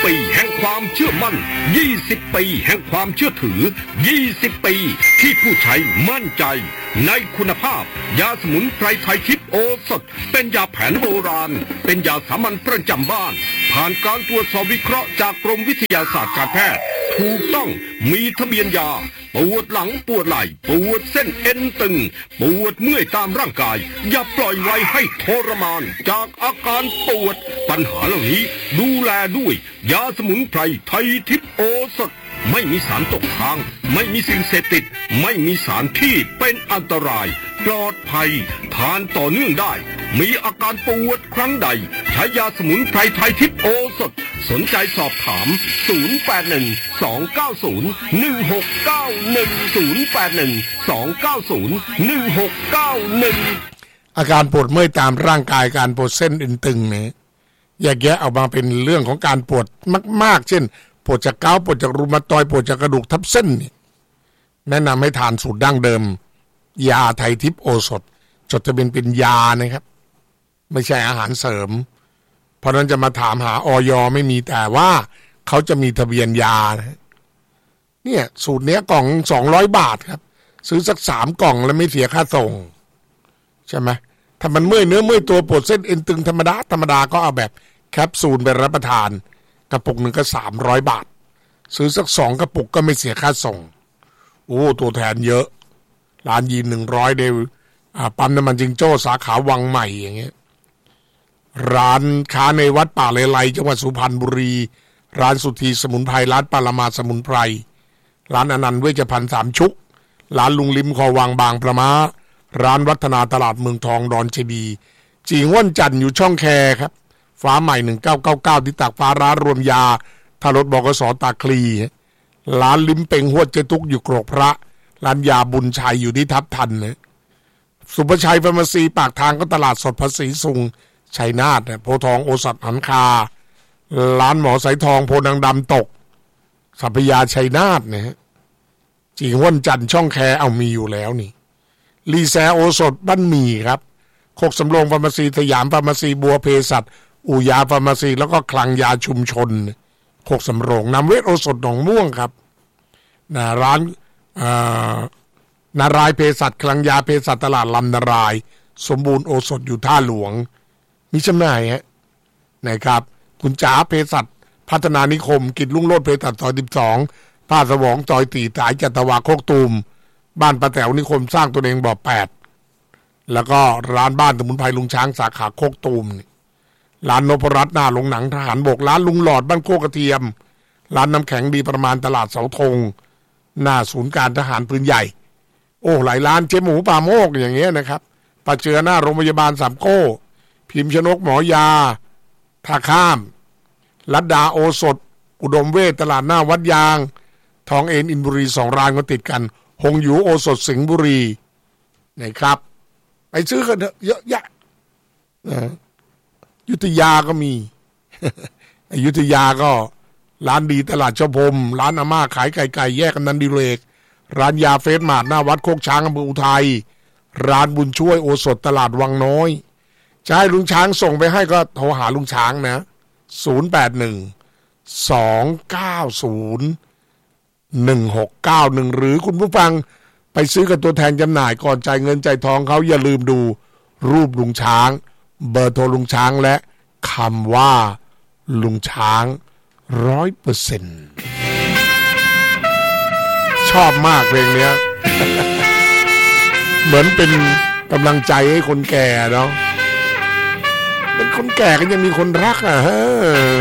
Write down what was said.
20 ปีแห่งความเชื่อมั่น20 ปีแห่งความเชื่อถือ20 ปีที่ผู้ใช้มั่นใจในคุณภาพยาสมุนไพรไทยทิพย์โอสถเป็นยาแผนโบราณเป็นยาสามัญประจำบ้านผ่านการตรวจสอบวิเคราะห์จากกรมวิทยาศาสตร์การแพทย์ถูกต้องมีทะเบียนยาปวดหลังปวดไหล่ปวดเส้นเอ็นตึงปวดเมื่อยตามร่างกายอย่าปล่อยไว้ให้ทรมานจากอาการปวดปัญหาเหล่านี้ดูแลด้วยยาสมุนไพรไทยทิพย์โอสถไม่มีสารตกค้างไม่มีสิ่งเสพติดไม่มีสารที่เป็นอันตรายปลอดภัยทานต่อเนื่องได้มีอาการปวดครั้งใดใช้ยาสมุนไพรไทยทิพย์โอสถสนใจสอบถาม 0812901691อาการปวดเมื่อยตามร่างกายการปวดเส้นเอ็นตึงเนี่ยแยกแยะออกมาเป็นเรื่องของการปวดมากๆเช่นปวดจากเกาต์ปวดจากรูมาตอยด์ปวดจากกระดูกทับเส้นนี่แนะนำให้ทานสูตรดั้งเดิมยาไทยทิพย์โอสถจดทะเบียนเป็นยานะครับไม่ใช่อาหารเสริมเพราะนั้นจะมาถามหาอย.ไม่มีแต่ว่าเขาจะมีทะเบียนยานะเนี่ยสูตรเนี้ยกล่อง200 บาทครับซื้อสัก3 กล่องแล้วไม่เสียค่าส่งใช่ไหมถ้ามันเมื่อยเนื้อเมื่อยตัวปวดเส้นเอ็นตึงธรรมดาก็เอาแบบแคปซูลไปรับประทานกระปุกหนึ่งก็300 บาทซื้อสัก2 กระปุกก็ไม่เสียค่าส่งโอ้ตัวแทนเยอะร้านยีน100เดวปั๊มน้ำมันจิงโจ้สาขาวังใหม่อย่างเงี้ยร้านค้าในวัดป่าเลไลจังหวัดสุพรรณบุรีร้านสุธีสมุนไพรร้านปารามาสมุนไพรร้านอนันต์เวชภัณฑ์3 ชุกร้านลุงลิมคอวังบางประมาร้านวัฒนาตลาดเมืองทองดอนเจดีจีง่วนจันทร์อยู่ช่องแคครับฟ้าใหม่1999ที่ตากฟ้าร้านรวมยาท่ารถบกสตาคลีร้านลิ้มเป็งหวดเจตุกอยู่กรกพระร้านยาบุญชัยอยู่ที่ทับทันนะสุภชัยฟาร์มาซีปากทางก็ตลาดสดภาษีสุงชัยนาทโพทองโอสถหันคาร้านหมอสายทองโพนังดำตกสัพยาชัยนาทเนี่ยจีง่วนจันทร์ช่องแคเอามีอยู่แล้วนี่ลีแซโอสถบ้านหมี่ครับโคกสำโรงฟาร์มาซีสยามฟาร์มาซีบัวเภสัชอู่ยาฟาร์มาซีแล้วก็คลังยาชุมชนโคกสำโรงนำเวทโอสถหนองม่วงครับร้านนารายเภสัชคลังยาเภสัชตลาดลำนารายสมบูรณ์โอสถอยู่ท่าหลวงมีจำหน่ายนะครับคุณจ๋าเภสัชพัฒนานิคมกิจรุ่งโรจน์เภสัชซอย12ผ้าสวองซอย4สายจัตวาโคกตูมบ้านป้าแต๋วนิคมสร้างตัวเองบ่อ8แล้วก็ร้านบ้านสมุนไพรลุงช้างสาขาโคกตูมร้านนพรัตน์หน้าโรงหนังทหารบกร้านลุงหลอดบ้านโคกกระเทียมร้านน้ำแข็งดีประมาณตลาดเสาธงหน้าศูนย์การทหารปืนใหญ่โอ้หลายร้านเจ๊หมูป่าโมกอย่างเงี้ยนะครับปาเจือหน้าโรงพยาบาลสามโก้พิมพ์ชนกหมอยาท่าข้ามลัดดาโอสถอุดมเวทตลาดหน้าวัดยางทองเอ็นอินบุรี2 ร้านก็ติดกันหงหยูโอสถสิงห์บุรีนะครับไปซื้อกันเถอะเยอะแยะยุทธยาก็มี อยุธยาก็ร้านดีตลาดเจ้าพรมร้านอาม่าขายไก่แยกกันนันดิเลกร้านยาเฟสมาร์ทหน้าวัดโคกช้างอำเภออุทัยร้านบุญช่วยโอสถตลาดวังน้อยจะให้ลุงช้างส่งไปให้ก็โทรหาลุงช้างนะ0812901691หรือคุณผู้ฟังไปซื้อกับตัวแทนจำหน่ายก่อนจ่ายเงินจ่ายทองเขาอย่าลืมดูรูปลุงช้างเบอร์โทรลุงช้างและคำว่าลุงช้าง100%ชอบมากเพลงเนี้ย เหมือนเป็นกำลังใจให้คนแก่เนาะเป็นคนแก่ก็ยังมีคนรักอ่ะฮะ